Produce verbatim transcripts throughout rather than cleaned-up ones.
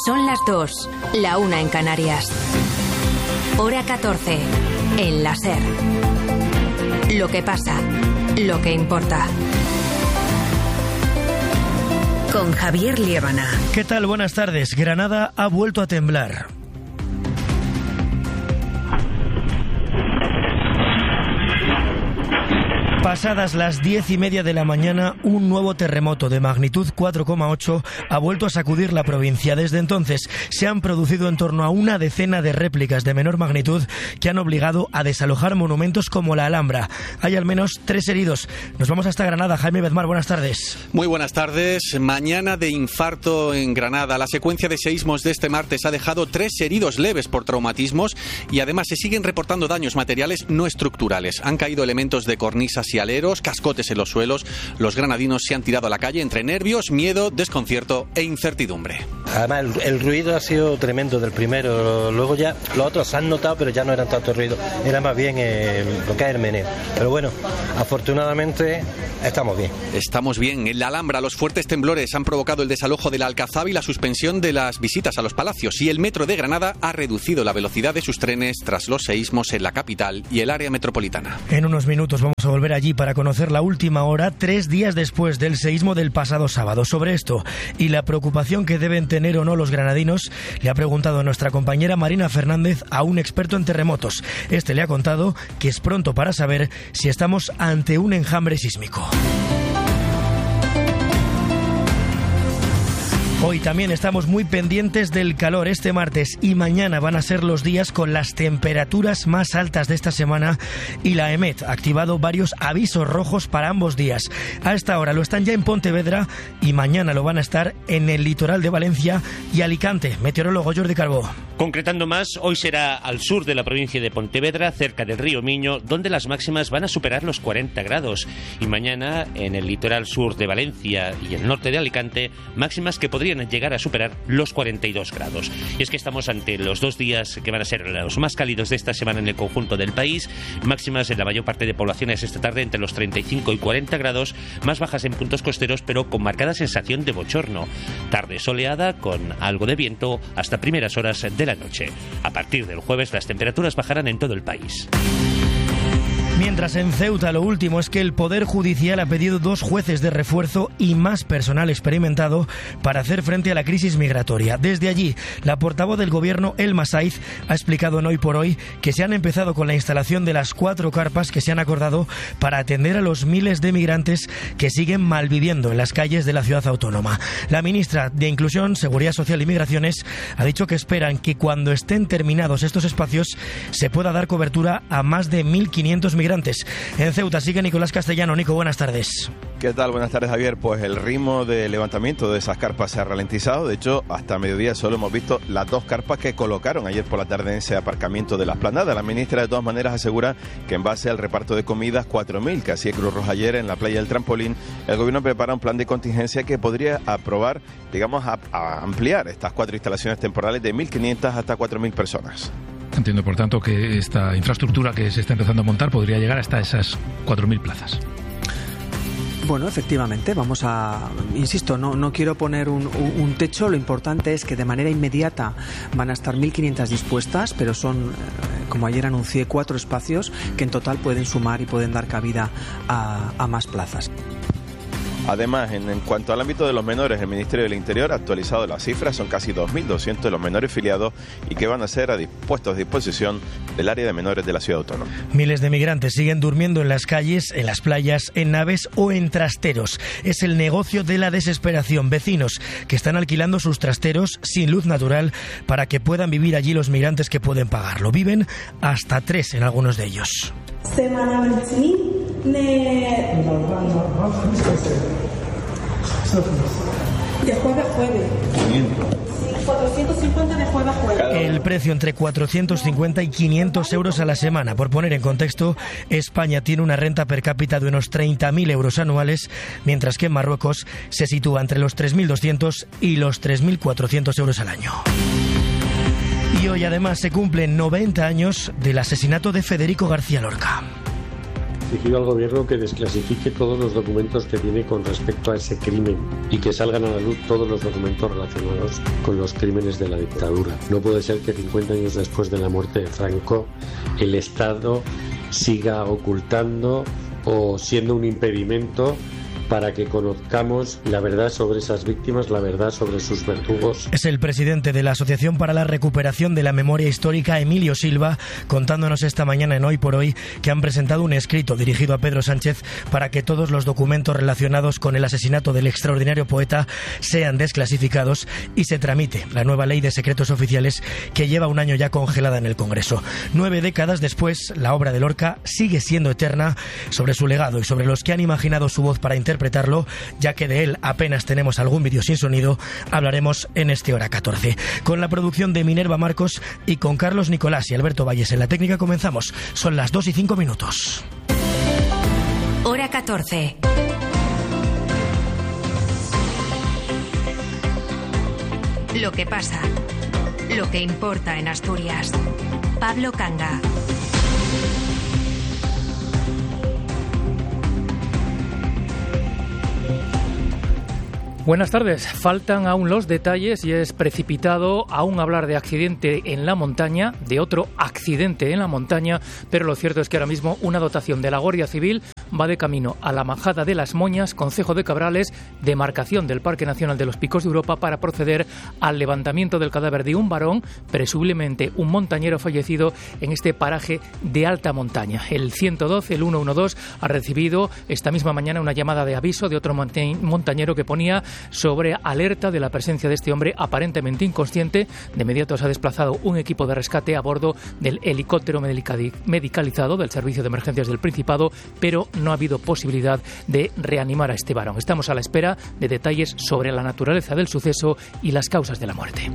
Son las dos, la una en Canarias. Hora catorce, en la SER. Lo que pasa, lo que importa. Con Javier Liébana. ¿Qué tal? Buenas tardes. Granada ha vuelto a temblar. Pasadas las diez y media de la mañana, un nuevo terremoto de magnitud cuatro coma ocho ha vuelto a sacudir la provincia. Desde entonces se han producido en torno a una decena de réplicas de menor magnitud que han obligado a desalojar monumentos como la Alhambra. Hay al menos tres heridos. Nos vamos hasta Granada. Jaime Bedmar, buenas tardes. Muy buenas tardes. Mañana de infarto en Granada. La secuencia de seísmos de este martes ha dejado tres heridos leves por traumatismos y además se siguen reportando daños materiales no estructurales. Han caído elementos de cornisas y aleros, cascotes en los suelos. Los granadinos se han tirado a la calle entre nervios, miedo, desconcierto e incertidumbre. Además, el, el ruido ha sido tremendo del primero. Luego ya los otros se han notado, pero ya no eran tanto ruido. Era más bien eh, lo que es el meneo. Pero bueno, afortunadamente estamos bien. Estamos bien. En la Alhambra, los fuertes temblores han provocado el desalojo de la Alcazaba y la suspensión de las visitas a los palacios. Y el metro de Granada ha reducido la velocidad de sus trenes tras los seísmos en la capital y el área metropolitana. En unos minutos vamos a volver allí para conocer la última hora, tres días después del seísmo del pasado sábado. Sobre esto y la preocupación que deben tener o no los granadinos, le ha preguntado nuestra compañera Marina Fernández a un experto en terremotos. Este le ha contado que es pronto para saber si estamos ante un enjambre sísmico. Hoy también estamos muy pendientes del calor. Este martes y mañana van a ser los días con las temperaturas más altas de esta semana y la EMET ha activado varios avisos rojos para ambos días. A esta hora lo están ya en Pontevedra y mañana lo van a estar en el litoral de Valencia y Alicante. Meteorólogo Jordi Carbó. Concretando más, hoy será al sur de la provincia de Pontevedra, cerca del río Miño, donde las máximas van a superar los cuarenta grados. Y mañana en el litoral sur de Valencia y el norte de Alicante, máximas que podrían llegar a superar los cuarenta y dos grados. Y es que estamos ante los dos días que van a ser los más cálidos de esta semana en el conjunto del país, máximas en la mayor parte de poblaciones esta tarde entre los treinta y cinco y cuarenta grados, más bajas en puntos costeros pero con marcada sensación de bochorno. Tarde soleada con algo de viento hasta primeras horas de la noche. A partir del jueves las temperaturas bajarán en todo el país. Mientras en Ceuta lo último es que el Poder Judicial ha pedido dos jueces de refuerzo y más personal experimentado para hacer frente a la crisis migratoria. Desde allí, la portavoz del Gobierno, Elma Saiz, ha explicado en Hoy por Hoy que se han empezado con la instalación de las cuatro carpas que se han acordado para atender a los miles de migrantes que siguen malviviendo en las calles de la ciudad autónoma. La ministra de Inclusión, Seguridad Social y Migraciones ha dicho que esperan que cuando estén terminados estos espacios se pueda dar cobertura a más de mil quinientos migrantes. En Ceuta sigue Nicolás Castellano. Nico, buenas tardes. ¿Qué tal? Buenas tardes, Javier. Pues el ritmo de levantamiento de esas carpas se ha ralentizado. De hecho, hasta mediodía solo hemos visto las dos carpas que colocaron ayer por la tarde en ese aparcamiento de la Esplanada. La ministra, de todas maneras, asegura que en base al reparto de comidas, cuatro mil que hacía Cruz Roja ayer en la playa del Trampolín, el gobierno prepara un plan de contingencia que podría aprobar, digamos, a, a ampliar estas cuatro instalaciones temporales de mil quinientas hasta cuatro mil personas. Entiendo, por tanto, que esta infraestructura que se está empezando a montar podría llegar hasta esas cuatro mil plazas. Bueno, efectivamente, vamos a... Insisto, no, no quiero poner un, un techo, lo importante es que de manera inmediata van a estar mil quinientas dispuestas, pero son, como ayer anuncié, cuatro espacios que en total pueden sumar y pueden dar cabida a, a más plazas. Además, en, en cuanto al ámbito de los menores, el Ministerio del Interior ha actualizado las cifras, son casi dos mil doscientos de los menores filiados y que van a ser a puestos a disposición del área de menores de la ciudad autónoma. Miles de migrantes siguen durmiendo en las calles, en las playas, en naves o en trasteros. Es el negocio de la desesperación. Vecinos que están alquilando sus trasteros sin luz natural para que puedan vivir allí los migrantes que pueden pagarlo. Viven hasta tres en algunos de ellos. De jueves a jueves. cuatrocientos cincuenta de jueves a jueves. El precio entre cuatrocientos cincuenta y quinientos euros a la semana. Por poner en contexto, España tiene una renta per cápita de unos treinta mil euros anuales, mientras que en Marruecos se sitúa entre los tres mil doscientos y los tres mil cuatrocientos euros al año. Y hoy además se cumplen noventa años del asesinato de Federico García Lorca. exigido al gobierno que desclasifique todos los documentos que tiene con respecto a ese crimen y que salgan a la luz todos los documentos relacionados con los crímenes de la dictadura. No puede ser que cincuenta años después de la muerte de Franco el Estado siga ocultando o siendo un impedimento para que conozcamos la verdad sobre esas víctimas, la verdad sobre sus verdugos. Es el presidente de la Asociación para la Recuperación de la Memoria Histórica, Emilio Silva, contándonos esta mañana en Hoy por Hoy que han presentado un escrito dirigido a Pedro Sánchez para que todos los documentos relacionados con el asesinato del extraordinario poeta sean desclasificados y se tramite la nueva ley de secretos oficiales que lleva un año ya congelada en el Congreso. Nueve décadas después, la obra de Lorca sigue siendo eterna. Sobre su legado y sobre los que han imaginado su voz para interpretar interpretarlo, ya que de él apenas tenemos algún vídeo sin sonido, hablaremos en este Hora catorce. Con la producción de Minerva Marcos y con Carlos Nicolás y Alberto Valles en la técnica comenzamos. Son las dos y cinco minutos. Hora catorce. Lo que pasa, lo que importa en Asturias. Pablo Canga. Buenas tardes. Faltan aún los detalles y es precipitado aún hablar de accidente en la montaña, de otro accidente en la montaña, pero lo cierto es que ahora mismo una dotación de la Guardia Civil va de camino a la Majada de las Moñas, concejo de Cabrales, demarcación del Parque Nacional de los Picos de Europa, para proceder al levantamiento del cadáver de un varón, presumiblemente un montañero fallecido en este paraje de alta montaña. El ciento doce, el ciento doce, ha recibido esta misma mañana una llamada de aviso de otro montañero que ponía sobre alerta de la presencia de este hombre aparentemente inconsciente. De inmediato se ha desplazado un equipo de rescate a bordo del helicóptero medicalizado del Servicio de Emergencias del Principado, pero no ha habido posibilidad de reanimar a este varón. Estamos a la espera de detalles sobre la naturaleza del suceso y las causas de la muerte.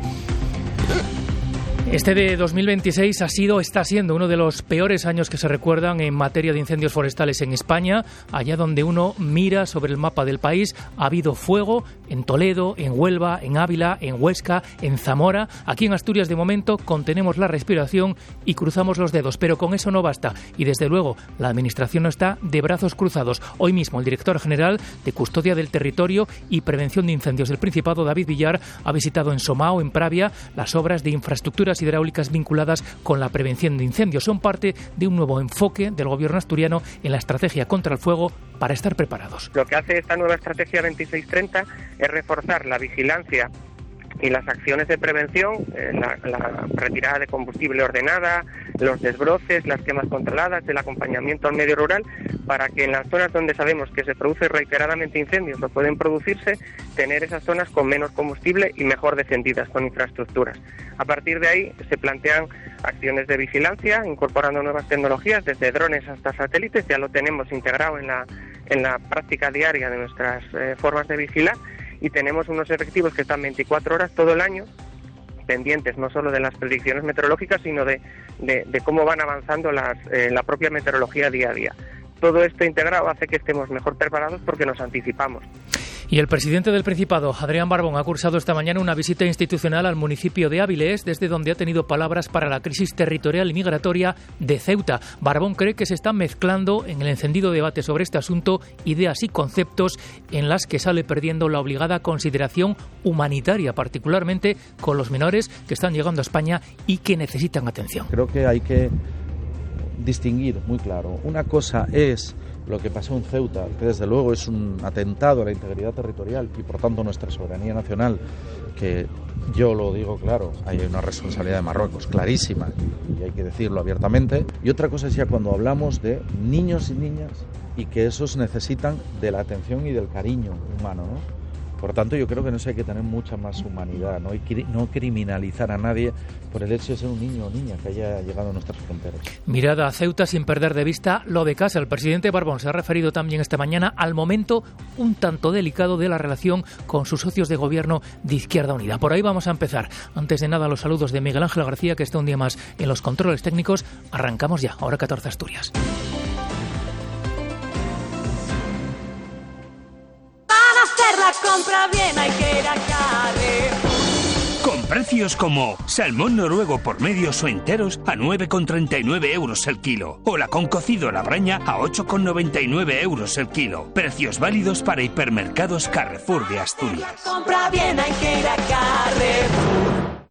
Este de dos mil veintiséis ha sido, está siendo uno de los peores años que se recuerdan en materia de incendios forestales en España. Allá donde uno mira sobre el mapa del país, ha habido fuego en Toledo, en Huelva, en Ávila, en Huesca, en Zamora. Aquí en Asturias, de momento, contenemos la respiración y cruzamos los dedos, pero con eso no basta. Y desde luego, la Administración no está de brazos cruzados. Hoy mismo, el director general de Custodia del Territorio y Prevención de Incendios del Principado, David Villar, ha visitado en Somao, en Pravia, las obras de infraestructuras hidráulicas vinculadas con la prevención de incendios. Son parte de un nuevo enfoque del gobierno asturiano en la estrategia contra el fuego para estar preparados. Lo que hace esta nueva estrategia veintiséis treinta es reforzar la vigilancia y las acciones de prevención, eh, la, la retirada de combustible ordenada, los desbroces, las quemas controladas, el acompañamiento al medio rural, para que en las zonas donde sabemos que se producen reiteradamente incendios o pueden producirse, tener esas zonas con menos combustible y mejor defendidas con infraestructuras. A partir de ahí se plantean acciones de vigilancia, incorporando nuevas tecnologías, desde drones hasta satélites. Ya lo tenemos integrado en la, en la práctica diaria de nuestras eh, formas de vigilar. Y tenemos unos efectivos que están veinticuatro horas todo el año pendientes no solo de las predicciones meteorológicas, sino de, de, de cómo van avanzando las, eh, la propia meteorología día a día. Todo esto integrado hace que estemos mejor preparados porque nos anticipamos. Y el presidente del Principado, Adrián Barbón, ha cursado esta mañana una visita institucional al municipio de Avilés, desde donde ha tenido palabras para la crisis territorial y migratoria de Ceuta. Barbón cree que se están mezclando en el encendido debate sobre este asunto ideas y conceptos en las que sale perdiendo la obligada consideración humanitaria, particularmente con los menores que están llegando a España y que necesitan atención. Creo que hay que distinguir muy claro. Una cosa es lo que pasó en Ceuta, que desde luego es un atentado a la integridad territorial y por tanto nuestra soberanía nacional, que yo lo digo claro, hay una responsabilidad de Marruecos clarísima y hay que decirlo abiertamente. Y otra cosa es ya cuando hablamos de niños y niñas y que esos necesitan de la atención y del cariño humano, ¿no? Por tanto, yo creo que en eso hay que tener mucha más humanidad, ¿no? Y cri- no criminalizar a nadie por el hecho de ser un niño o niña que haya llegado a nuestras fronteras. Mirada a Ceuta sin perder de vista lo de casa. El presidente Barbón se ha referido también esta mañana al momento un tanto delicado de la relación con sus socios de gobierno de Izquierda Unida. Por ahí vamos a empezar. Antes de nada, los saludos de Miguel Ángel García, que está un día más en los controles técnicos. Arrancamos ya, Hora catorce Asturias. Compra bien, hay que ir a Carrefour. precios como salmón noruego por medios o enteros a nueve con treinta y nueve euros el kilo. O lacón cocido a la braña a ocho con noventa y nueve euros el kilo. Precios válidos para hipermercados Carrefour de Asturias. Compra bien, hay que ir a Carrefour.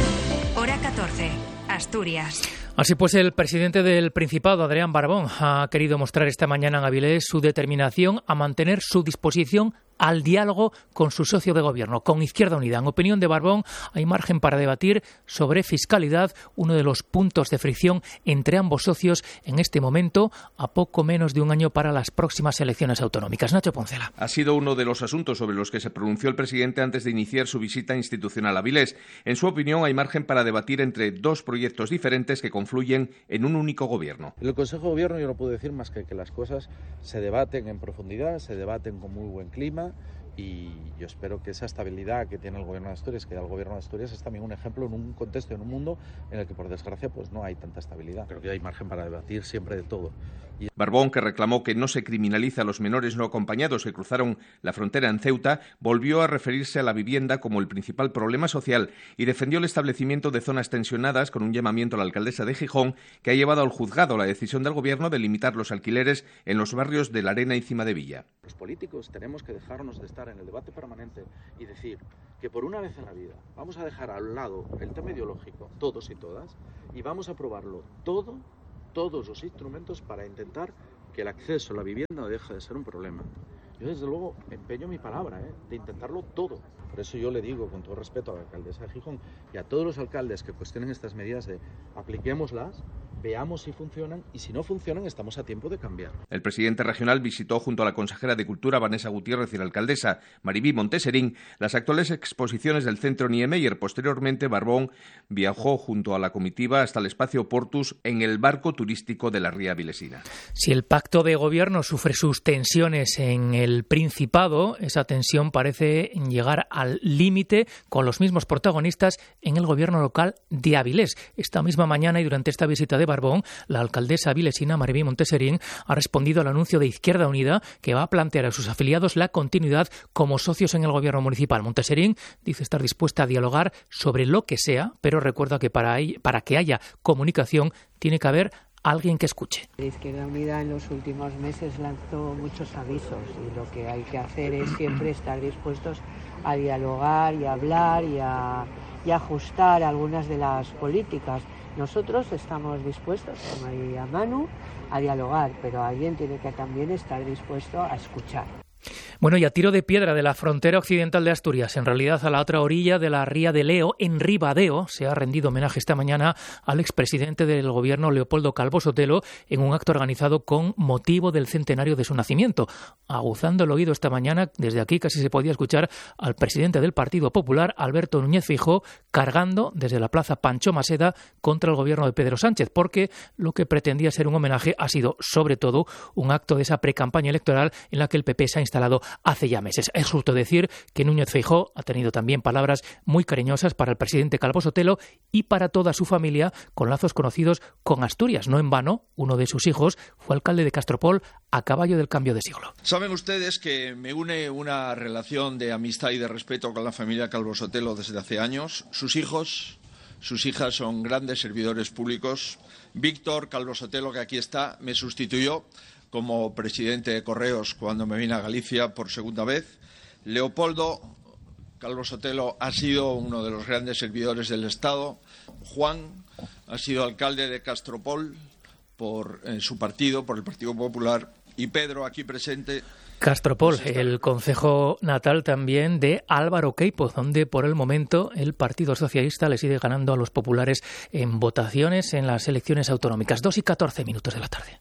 Hora catorce, Asturias. Así pues, el presidente del Principado, Adrián Barbón, ha querido mostrar esta mañana en Avilés su determinación a mantener su disposición al diálogo con su socio de gobierno, con Izquierda Unida. En opinión de Barbón, hay margen para debatir sobre fiscalidad, uno de los puntos de fricción entre ambos socios en este momento, a poco menos de un año para las próximas elecciones autonómicas. Nacho Poncela. Ha sido uno de los asuntos sobre los que se pronunció el presidente antes de iniciar su visita institucional a Avilés. En su opinión, hay margen para debatir entre dos proyectos diferentes que confluyen en un único gobierno. En el Consejo de Gobierno yo no puedo decir más que que las cosas se debaten en profundidad, se debaten con muy buen clima, y yo espero que esa estabilidad que tiene el Gobierno de Asturias, que da el Gobierno de Asturias, es también un ejemplo en un contexto, en un mundo en el que por desgracia pues no hay tanta estabilidad. Creo que hay margen para debatir siempre de todo. Y... Barbón, que reclamó que no se criminaliza a los menores no acompañados que cruzaron la frontera en Ceuta, volvió a referirse a la vivienda como el principal problema social y defendió el establecimiento de zonas tensionadas con un llamamiento a la alcaldesa de Gijón, que ha llevado al juzgado la decisión del Gobierno de limitar los alquileres en los barrios de La Arena y Cima de Villa. Los políticos tenemos que dejarnos de estar en el debate permanente y decir que por una vez en la vida vamos a dejar a un lado el tema ideológico, todos y todas, y vamos a probarlo todo, todos los instrumentos para intentar que el acceso a la vivienda deje de ser un problema. Yo desde luego empeño mi palabra, ¿eh? de intentarlo todo. Por eso yo le digo, con todo respeto a la alcaldesa de Gijón y a todos los alcaldes que cuestionen estas medidas, de apliquémoslas, veamos si funcionan, y si no funcionan estamos a tiempo de cambiar. El presidente regional visitó junto a la consejera de Cultura Vanessa Gutiérrez y la alcaldesa Maribí Monteserín las actuales exposiciones del Centro Niemeyer. Posteriormente, Barbón viajó junto a la comitiva hasta el espacio Portus en el barco turístico de la ría avilesina. Si el pacto de gobierno sufre sus tensiones en el Principado, esa tensión parece llegar al límite con los mismos protagonistas en el gobierno local de Avilés. Esta misma mañana y durante esta visita de Barbón, la alcaldesa avilesina Maribí Monteserín ha respondido al anuncio de Izquierda Unida que va a plantear a sus afiliados la continuidad como socios en el gobierno municipal. Monteserín dice estar dispuesta a dialogar sobre lo que sea, pero recuerda que para, para que haya comunicación tiene que haber alguien que escuche. Izquierda Unida en los últimos meses lanzó muchos avisos y lo que hay que hacer es siempre estar dispuestos a dialogar y a hablar y a, y a ajustar algunas de las políticas. Nosotros estamos dispuestos, como a Manu, a dialogar, pero alguien tiene que también estar dispuesto a escuchar. Bueno, y a tiro de piedra de la frontera occidental de Asturias, en realidad a la otra orilla de la ría de Leo, en Ribadeo, se ha rendido homenaje esta mañana al expresidente del gobierno Leopoldo Calvo Sotelo en un acto organizado con motivo del centenario de su nacimiento. Aguzando el oído esta mañana, desde aquí casi se podía escuchar al presidente del Partido Popular, Alberto Núñez Feijóo, cargando desde la plaza Pancho Maseda contra el gobierno de Pedro Sánchez, porque lo que pretendía ser un homenaje ha sido, sobre todo, un acto de esa precampaña electoral en la que el P P se ha instalado hace ya meses. Es justo decir que Núñez Feijóo ha tenido también palabras muy cariñosas para el presidente Calvo Sotelo y para toda su familia, con lazos conocidos con Asturias. No en vano, uno de sus hijos fue alcalde de Castropol a caballo del cambio de siglo. Saben ustedes que me une una relación de amistad y de respeto con la familia Calvo Sotelo desde hace años. Sus hijos, sus hijas son grandes servidores públicos. Víctor Calvo Sotelo, que aquí está, me sustituyó como presidente de Correos cuando me vine a Galicia por segunda vez. Leopoldo Calvo Sotelo ha sido uno de los grandes servidores del Estado. Juan ha sido alcalde de Castropol por eh, su partido, por el Partido Popular. Y Pedro, aquí presente. Castropol, el concejo natal también de Álvaro Queipo, donde por el momento el Partido Socialista le sigue ganando a los populares en votaciones en las elecciones autonómicas. Dos y catorce minutos de la tarde.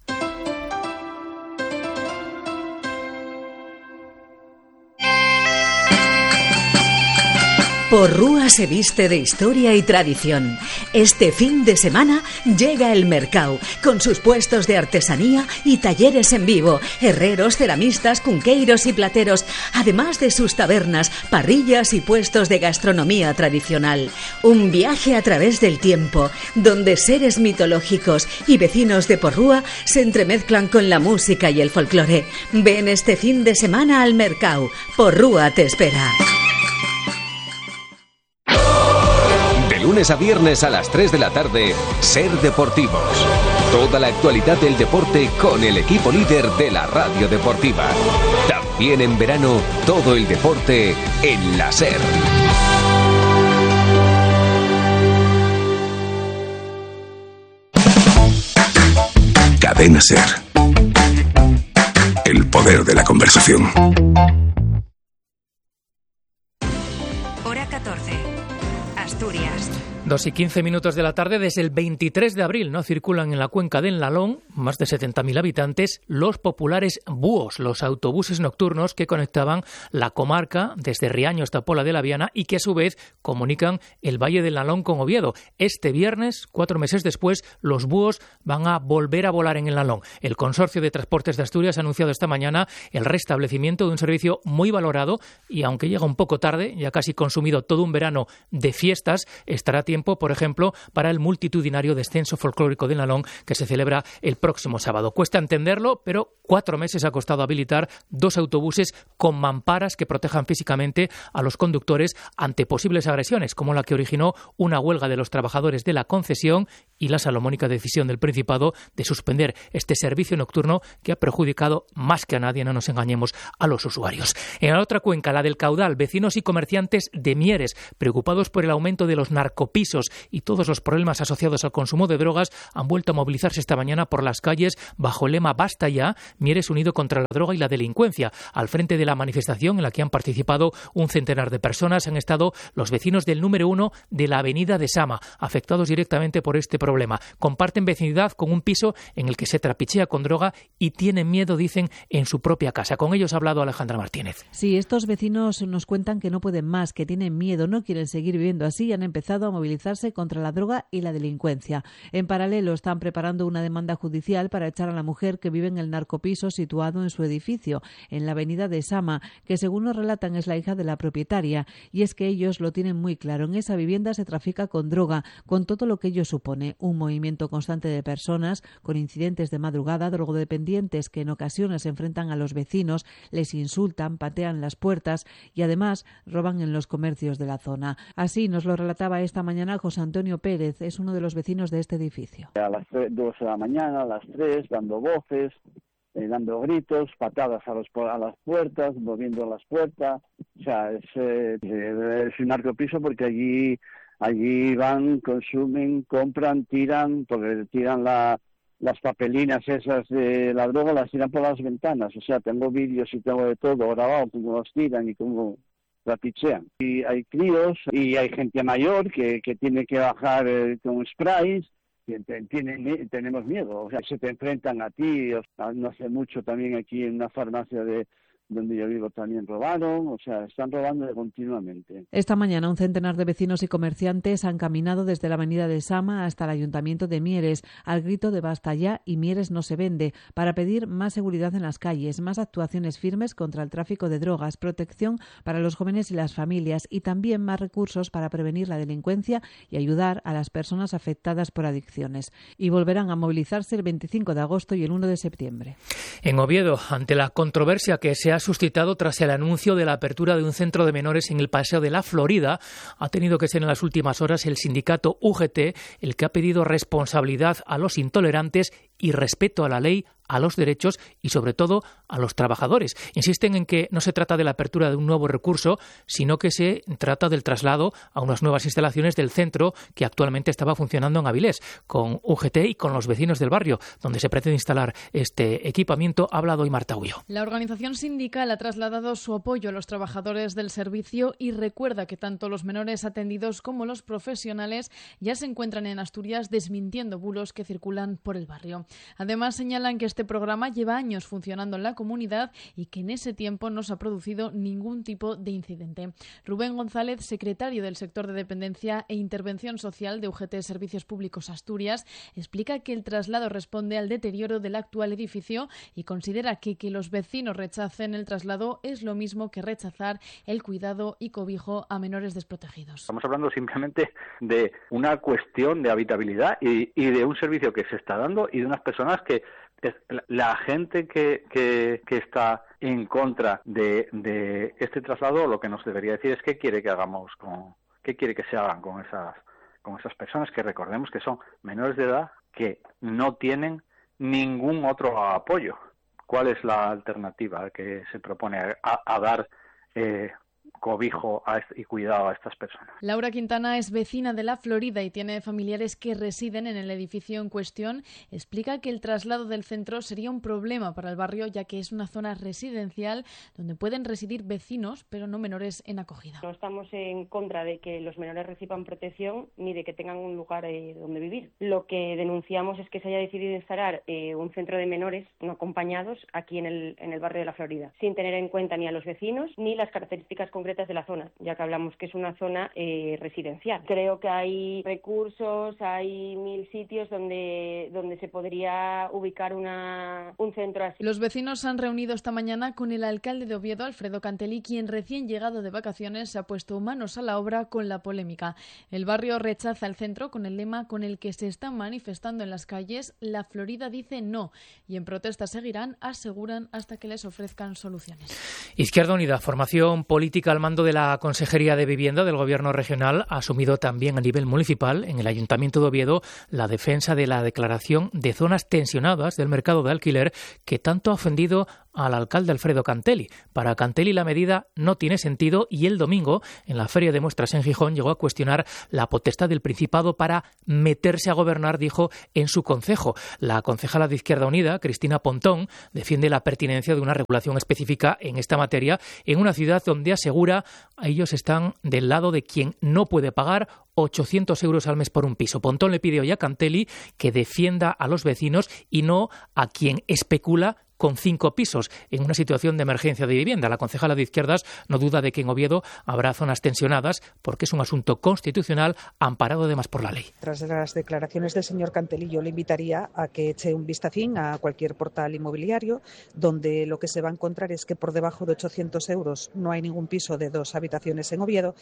Porrúa se viste de historia y tradición. Este fin de semana llega el Mercau, con sus puestos de artesanía y talleres en vivo, herreros, ceramistas, cunqueiros y plateros, además de sus tabernas, parrillas y puestos de gastronomía tradicional. Un viaje a través del tiempo, donde seres mitológicos y vecinos de Porrúa se entremezclan con la música y el folclore. Ven este fin de semana al Mercau. Porrúa te espera. lunes a viernes a las tres de la tarde, Ser Deportivos. Toda la actualidad del deporte con el equipo líder de la radio deportiva. También en verano, todo el deporte en la Ser. Cadena Ser. El poder de la conversación. Hora catorce. Asturias. Dos y quince minutos de la tarde, desde el veintitrés de abril, ¿no? Circulan en la cuenca del Nalón, más de setenta mil habitantes, los populares búhos, los autobuses nocturnos que conectaban la comarca desde Riaño hasta Pola de la Viana y que a su vez comunican el Valle del Nalón con Oviedo. Este viernes, cuatro meses después, los búhos van a volver a volar en el Nalón. El Consorcio de Transportes de Asturias ha anunciado esta mañana el restablecimiento de un servicio muy valorado y, aunque llega un poco tarde, ya casi consumido todo un verano de fiestas, estará tiempo, por ejemplo, para el multitudinario descenso folclórico del Nalón que se celebra el próximo sábado. Cuesta entenderlo, pero cuatro meses ha costado habilitar dos autobuses con mamparas que protejan físicamente a los conductores ante posibles agresiones, como la que originó una huelga de los trabajadores de la concesión y la salomónica decisión del Principado de suspender este servicio nocturno que ha perjudicado más que a nadie, no nos engañemos, a los usuarios. En la otra cuenca, la del Caudal, vecinos y comerciantes de Mieres, preocupados por el aumento de los narcopisos y todos los problemas asociados al consumo de drogas, han vuelto a movilizarse esta mañana por las calles bajo el lema Basta ya, Mieres unido contra la droga y la delincuencia. Al frente de la manifestación, en la que han participado un centenar de personas, han estado los vecinos del número uno de la avenida de Sama, afectados directamente por este problema. Comparten vecindad con un piso en el que se trapichea con droga y tienen miedo, dicen, en su propia casa. Con ellos ha hablado Alejandra Martínez. Sí, estos vecinos nos cuentan que no pueden más, que tienen miedo, no quieren seguir viviendo así y han empezado a movilizarse contra la droga y la delincuencia. En paralelo, están preparando una demanda judicial para echar a la mujer que vive en el narcopiso situado en su edificio, en la avenida de Sama, que según nos relatan es la hija de la propietaria. Y es que ellos lo tienen muy claro. En esa vivienda se trafica con droga, con todo lo que ello supone. Un movimiento constante de personas, con incidentes de madrugada, drogodependientes que en ocasiones se enfrentan a los vecinos, les insultan, patean las puertas y además roban en los comercios de la zona. Así nos lo relataba esta mañana José Antonio Pérez, es uno de los vecinos de este edificio. A las dos de la mañana, a las tres, dando voces, eh, dando gritos, patadas a, los, a las puertas, moviendo las puertas. O sea, es, eh, es un narcopiso porque allí, allí van, consumen, compran, tiran, porque tiran la, las papelinas esas de la droga, las tiran por las ventanas. O sea, tengo vídeos y tengo de todo grabado, cómo los tiran y cómo la pichean. Y hay críos y hay gente mayor que, que tiene que bajar eh, con sprays, que te, tienen, tenemos miedo, o sea, se te enfrentan a ti. O sea, no hace mucho también aquí en una farmacia de donde yo vivo también robaron, o sea, están robando continuamente. Esta mañana un centenar de vecinos y comerciantes han caminado desde la avenida de Sama hasta el Ayuntamiento de Mieres, al grito de Basta ya y Mieres no se vende, para pedir más seguridad en las calles, más actuaciones firmes contra el tráfico de drogas, protección para los jóvenes y las familias y también más recursos para prevenir la delincuencia y ayudar a las personas afectadas por adicciones. Y volverán a movilizarse el veinticinco de agosto y el uno de septiembre. En Oviedo, ante la controversia que se ha suscitado tras el anuncio de la apertura de un centro de menores en el Paseo de la Florida, ha tenido que ser en las últimas horas el sindicato U G T el que ha pedido responsabilidad a los intolerantes y respeto a la ley, a los derechos y, sobre todo, a los trabajadores. Insisten en que no se trata de la apertura de un nuevo recurso, sino que se trata del traslado a unas nuevas instalaciones del centro que actualmente estaba funcionando en Avilés, con U G T y con los vecinos del barrio, donde se pretende instalar este equipamiento. Ha hablado hoy Marta Ullo. La organización sindical ha trasladado su apoyo a los trabajadores del servicio y recuerda que tanto los menores atendidos como los profesionales ya se encuentran en Asturias desmintiendo bulos que circulan por el barrio. Además, señalan que este programa lleva años funcionando en la comunidad y que en ese tiempo no se ha producido ningún tipo de incidente. Rubén González, secretario del sector de dependencia e intervención social de U G T Servicios Públicos Asturias, explica que el traslado responde al deterioro del actual edificio y considera que que los vecinos rechacen el traslado es lo mismo que rechazar el cuidado y cobijo a menores desprotegidos. Estamos hablando simplemente de una cuestión de habitabilidad y, y de un servicio que se está dando y de unas personas que la gente que, que, que está en contra de, de este traslado lo que nos debería decir es qué quiere que hagamos con, qué quiere que se hagan con esas con esas personas que recordemos que son menores de edad que no tienen ningún otro apoyo. ¿Cuál es la alternativa que se propone a, a dar eh, cobijo a este, y cuidado a estas personas? Laura Quintana es vecina de La Florida y tiene familiares que residen en el edificio en cuestión. Explica que el traslado del centro sería un problema para el barrio, ya que es una zona residencial donde pueden residir vecinos, pero no menores en acogida. No estamos en contra de que los menores reciban protección ni de que tengan un lugar eh, donde vivir. Lo que denunciamos es que se haya decidido instalar eh, un centro de menores no acompañados aquí en el, en el barrio de La Florida, sin tener en cuenta ni a los vecinos ni las características concretas de la zona, ya que hablamos que es una zona eh, residencial. Creo que hay recursos, hay mil sitios donde, donde se podría ubicar una, un centro así. Los vecinos se han reunido esta mañana con el alcalde de Oviedo, Alfredo Cantelli, quien recién llegado de vacaciones se ha puesto manos a la obra con la polémica. El barrio rechaza el centro con el lema con el que se están manifestando en las calles: La Florida dice no, y en protesta seguirán, aseguran, hasta que les ofrezcan soluciones. Izquierda Unida, formación política al mando de la Consejería de Vivienda del Gobierno regional, ha asumido también a nivel municipal, en el Ayuntamiento de Oviedo, la defensa de la declaración de zonas tensionadas del mercado de alquiler que tanto ha ofendido al alcalde Alfredo Cantelli. Para Cantelli la medida no tiene sentido y el domingo, en la Feria de Muestras en Gijón, llegó a cuestionar la potestad del Principado para meterse a gobernar, dijo, en su concejo. La concejala de Izquierda Unida, Cristina Pontón, defiende la pertinencia de una regulación específica en esta materia en una ciudad donde asegura ellos están del lado de quien no puede pagar ochocientos euros al mes por un piso. Pontón le pide hoy a Cantelli que defienda a los vecinos y no a quien especula con cinco pisos en una situación de emergencia de vivienda. La concejala de Izquierdas no duda de que en Oviedo habrá zonas tensionadas porque es un asunto constitucional amparado además por la ley. Tras las declaraciones del señor Cantelli, yo le invitaría a que eche un vistacín a cualquier portal inmobiliario donde lo que se va a encontrar es que por debajo de ochocientos euros no hay ningún piso de dos habitaciones en Oviedo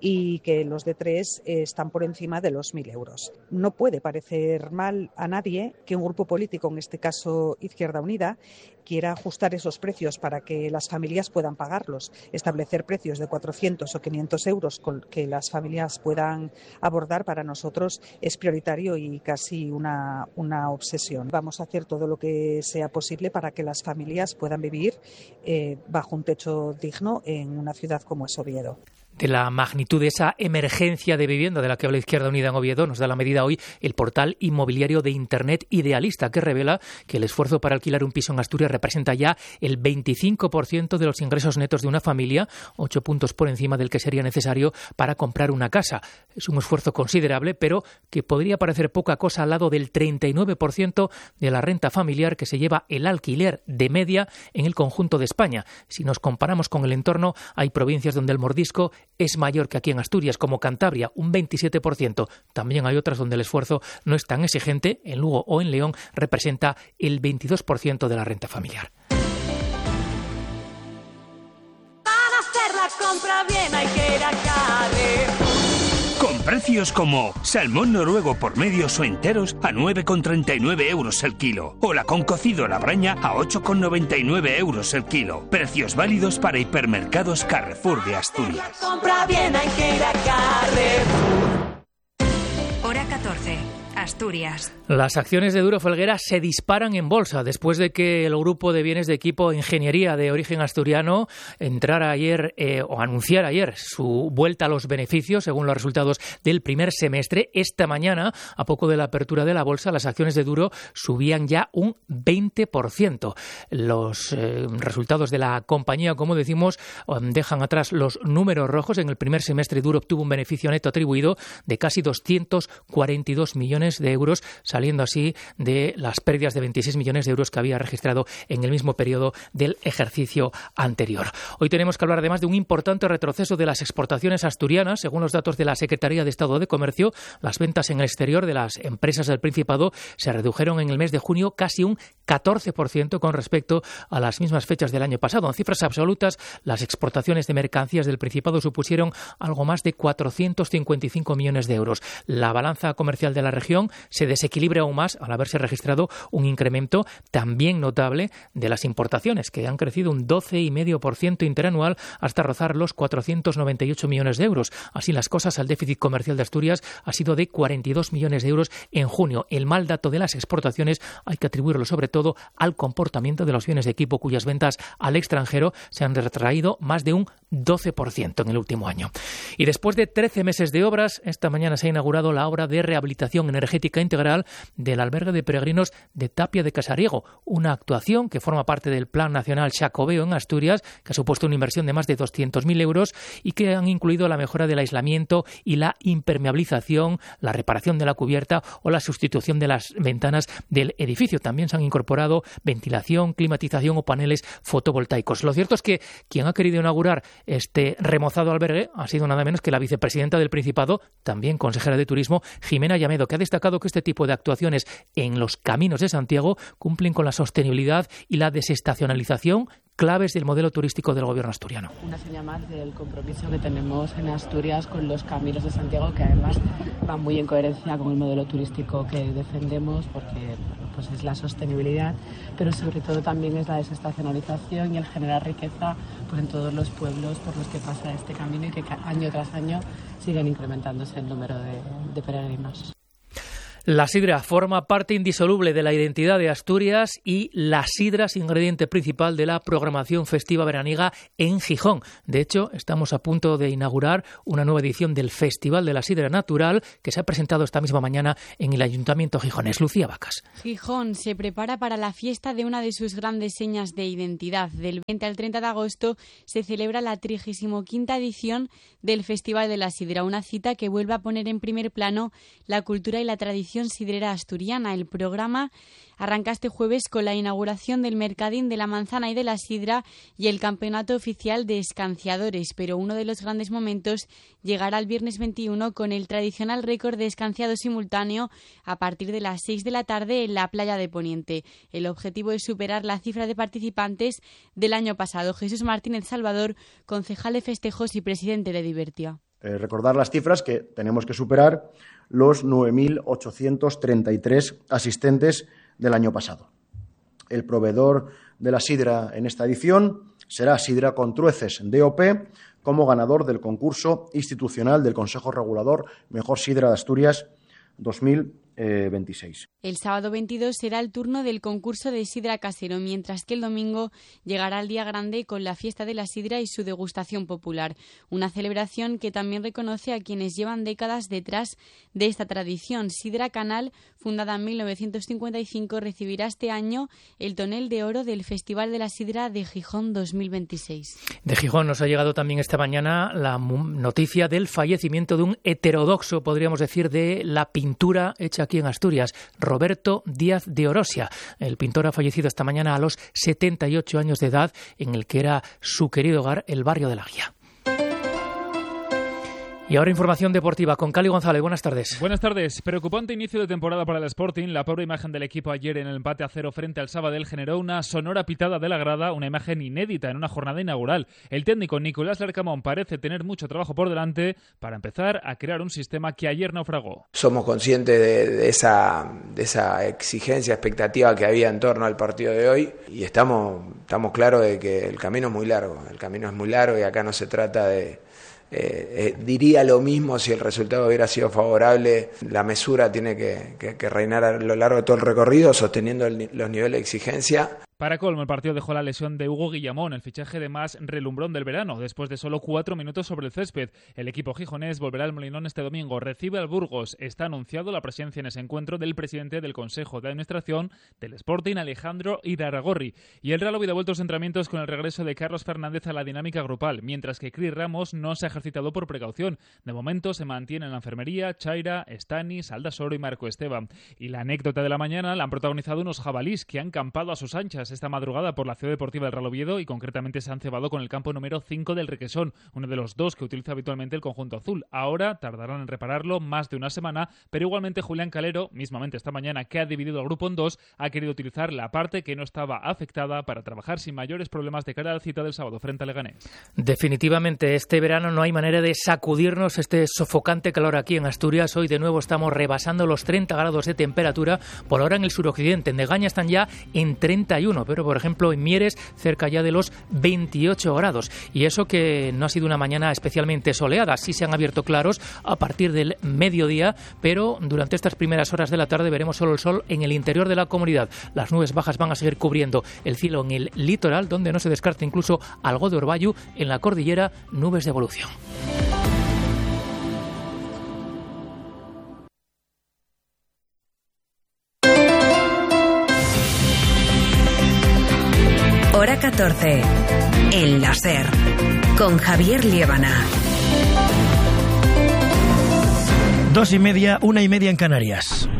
y que los de tres están por encima de los mil euros. No puede parecer mal a nadie que un grupo político, en este caso Izquierda Unida, quiera ajustar esos precios para que las familias puedan pagarlos. Establecer precios de cuatrocientos o quinientos euros con que las familias puedan abordar, para nosotros es prioritario y casi una, una obsesión. Vamos a hacer todo lo que sea posible para que las familias puedan vivir eh, bajo un techo digno en una ciudad como es Oviedo. De la magnitud de esa emergencia de vivienda de la que habla Izquierda Unida en Oviedo nos da la medida hoy el portal inmobiliario de Internet Idealista, que revela que el esfuerzo para alquilar un piso en Asturias representa ya el veinticinco por ciento de los ingresos netos de una familia, ocho puntos por encima del que sería necesario para comprar una casa. Es un esfuerzo considerable, pero que podría parecer poca cosa al lado del treinta y nueve por ciento de la renta familiar que se lleva el alquiler de media en el conjunto de España. Si nos comparamos con el entorno, hay provincias donde el mordisco es mayor que aquí en Asturias, como Cantabria, un veintisiete por ciento. También hay otras donde el esfuerzo no es tan exigente. En Lugo o en León representa el veintidós por ciento de la renta familiar. Para hacer la compra bien hay que ir a Carrefour. Con precios como salmón noruego por medios o enteros a nueve con treinta y nueve euros el kilo. O la con cocido a la braña a ocho con noventa y nueve euros el kilo. Precios válidos para hipermercados Carrefour de Asturias. Compra bien hay que ir a Carrefour. Hora catorce. Asturias. Las acciones de Duro Felguera se disparan en bolsa después de que el grupo de bienes de equipo Ingeniería de origen asturiano entrara ayer eh, o anunciara ayer su vuelta a los beneficios según los resultados del primer semestre. Esta mañana, a poco de la apertura de la bolsa, las acciones de Duro subían ya un veinte por ciento. Los eh, resultados de la compañía, como decimos, dejan atrás los números rojos. En el primer semestre Duro obtuvo un beneficio neto atribuido de casi doscientos cuarenta y dos millones de euros, saliendo así de las pérdidas de veintiséis millones de euros que había registrado en el mismo periodo del ejercicio anterior. Hoy tenemos que hablar además de un importante retroceso de las exportaciones asturianas. Según los datos de la Secretaría de Estado de Comercio, las ventas en el exterior de las empresas del Principado se redujeron en el mes de junio casi un catorce por ciento con respecto a las mismas fechas del año pasado. En cifras absolutas, las exportaciones de mercancías del Principado supusieron algo más de cuatrocientos cincuenta y cinco millones de euros. La balanza comercial de la región se desequilibre aún más al haberse registrado un incremento también notable de las importaciones, que han crecido un doce coma cinco por ciento interanual hasta rozar los cuatrocientos noventa y ocho millones de euros. Así las cosas, el déficit comercial de Asturias ha sido de cuarenta y dos millones de euros en junio. El mal dato de las exportaciones hay que atribuirlo sobre todo al comportamiento de los bienes de equipo, cuyas ventas al extranjero se han retraído más de un doce por ciento en el último año. Y después de trece meses de obras, esta mañana se ha inaugurado la obra de rehabilitación energética integral del albergue de peregrinos de Tapia de Casariego, una actuación que forma parte del Plan Nacional Xacobeo en Asturias, que ha supuesto una inversión de más de doscientos mil euros y que han incluido la mejora del aislamiento y la impermeabilización, la reparación de la cubierta o la sustitución de las ventanas del edificio. También se han incorporado ventilación, climatización o paneles fotovoltaicos. Lo cierto es que quien ha querido inaugurar este remozado albergue ha sido nada menos que la vicepresidenta del Principado, también consejera de Turismo, Jimena Llamedo, que ha destacado que este tipo de actuaciones en los caminos de Santiago cumplen con la sostenibilidad y la desestacionalización, claves del modelo turístico del gobierno asturiano. Una señal más del compromiso que tenemos en Asturias con los caminos de Santiago, que además va muy en coherencia con el modelo turístico que defendemos, porque pues es la sostenibilidad, pero sobre todo también es la desestacionalización y el generar riqueza pues, en todos los pueblos por los que pasa este camino y que año tras año siguen incrementándose el número de, de peregrinos. La sidra forma parte indisoluble de la identidad de Asturias y la sidra es ingrediente principal de la programación festiva veraniega en Gijón. De hecho, estamos a punto de inaugurar una nueva edición del Festival de la Sidra Natural que se ha presentado esta misma mañana en el Ayuntamiento gijonés. Lucía Vacas. Gijón se prepara para la fiesta de una de sus grandes señas de identidad. Del veinte al treinta de agosto se celebra la trigésima quinta edición del Festival de la Sidra, una cita que vuelve a poner en primer plano la cultura y la tradición sidrera asturiana. El programa arranca este jueves con la inauguración del Mercadín de la Manzana y de la Sidra y el Campeonato Oficial de Escanciadores, pero uno de los grandes momentos llegará el viernes veintiuno con el tradicional récord de escanciado simultáneo a partir de las seis de la tarde en la playa de Poniente. El objetivo es superar la cifra de participantes del año pasado. Jesús Martínez Salvador, concejal de festejos y presidente de Divertia. Eh, recordar las cifras, que tenemos que superar los nueve mil ochocientos treinta y tres asistentes del año pasado. El proveedor de la sidra en esta edición será Sidra con Trueces D O P, como ganador del concurso institucional del Consejo Regulador Mejor Sidra de Asturias dos mil veintiséis. El sábado veintidós será el turno del concurso de sidra casero, mientras que el domingo llegará el día grande con la fiesta de la sidra y su degustación popular. Una celebración que también reconoce a quienes llevan décadas detrás de esta tradición. Sidra Canal, fundada en mil novecientos cincuenta y cinco, recibirá este año el tonel de oro del Festival de la Sidra de Gijón dos mil veintiséis. De Gijón nos ha llegado también esta mañana la noticia del fallecimiento de un heterodoxo, podríamos decir, de la pintura hecha aquí en Asturias, Roberto Díaz de Orosia. El pintor ha fallecido esta mañana a los setenta y ocho años de edad en el que era su querido hogar, el barrio de la Guía. Y ahora información deportiva con Cali González. Buenas tardes. Buenas tardes. Preocupante inicio de temporada para el Sporting. La pobre imagen del equipo ayer en el empate a cero frente al Sabadell generó una sonora pitada de la grada, una imagen inédita en una jornada inaugural. El técnico Nicolás Larcamón parece tener mucho trabajo por delante para empezar a crear un sistema que ayer naufragó. Somos conscientes de, de, esa, de esa exigencia, expectativa que había en torno al partido de hoy y estamos, estamos claros de que el camino es muy largo. El camino es muy largo y acá no se trata de... Eh, eh, diría lo mismo si el resultado hubiera sido favorable. La mesura tiene que, que, que reinar a lo largo de todo el recorrido, sosteniendo el, los niveles de exigencia. Para colmo, el partido dejó la lesión de Hugo Guillamón, el fichaje de más relumbrón del verano, después de solo cuatro minutos sobre el césped. El equipo gijonés volverá al Molinón este domingo, recibe al Burgos. Está anunciado la presencia en ese encuentro del presidente del Consejo de Administración del Sporting, Alejandro Iraragorri. Y el Real Oviedo ha vuelto a los entrenamientos con el regreso de Carlos Fernández a la dinámica grupal, mientras que Cris Ramos no se ha ejercitado por precaución. De momento se mantiene en la enfermería Chaira, Stanis, Aldasoro y Marco Esteban. Y la anécdota de la mañana la han protagonizado unos jabalís que han campado a sus anchas vueltas esta madrugada por la Ciudad Deportiva del Real Oviedo y concretamente se han cebado con el campo número cinco del Requesón, uno de los dos que utiliza habitualmente el conjunto azul. Ahora tardarán en repararlo más de una semana, pero igualmente Julián Calero, mismamente esta mañana, que ha dividido al grupo en dos, ha querido utilizar la parte que no estaba afectada para trabajar sin mayores problemas de cara a la cita del sábado frente a Leganés. Definitivamente este verano no hay manera de sacudirnos este sofocante calor aquí en Asturias. Hoy de nuevo estamos rebasando los treinta grados de temperatura. Por ahora en el suroccidente, en Degaña están ya en treinta y uno, pero por ejemplo en Mieres cerca ya de los veintiocho grados. Y eso que no ha sido una mañana especialmente soleada. Sí se han abierto claros a partir del mediodía, pero durante estas primeras horas de la tarde veremos solo el sol en el interior de la comunidad. Las nubes bajas van a seguir cubriendo el cielo en el litoral, donde no se descarta incluso algo de orvallo. En la cordillera, nubes de evolución. Hora catorce, en la SER, con Javier Liébana. Dos y media, una y media en Canarias.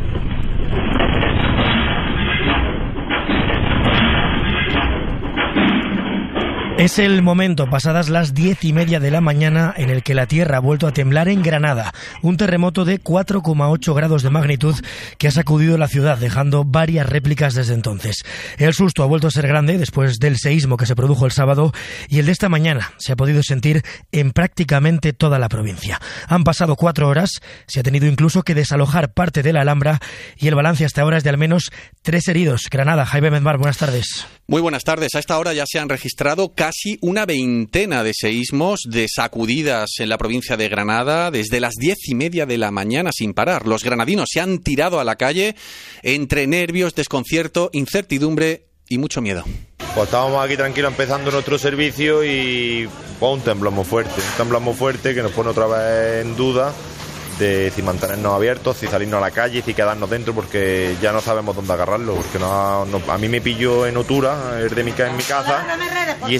Es el momento, pasadas las diez y media de la mañana, en el que la tierra ha vuelto a temblar en Granada. Un terremoto de cuatro coma ocho grados de magnitud que ha sacudido la ciudad, dejando varias réplicas desde entonces. El susto ha vuelto a ser grande después del seísmo que se produjo el sábado, y el de esta mañana se ha podido sentir en prácticamente toda la provincia. Han pasado cuatro horas, se ha tenido incluso que desalojar parte de la Alhambra, y el balance hasta ahora es de al menos tres heridos. Granada, Jaime Benbar, buenas tardes. Muy buenas tardes. A esta hora ya se han registrado casi una veintena de seísmos, de sacudidas en la provincia de Granada, desde las diez y media de la mañana sin parar. Los granadinos se han tirado a la calle entre nervios, desconcierto, incertidumbre y mucho miedo. Pues estábamos aquí tranquilos empezando nuestro servicio y pues, un temblor muy fuerte, un temblor muy fuerte que nos pone otra vez en duda de si mantenernos abiertos, si salirnos a la calle, si quedarnos dentro, porque ya no sabemos dónde agarrarlo, porque no, no, a mí me pilló en Otura, el de mi, en mi casa, y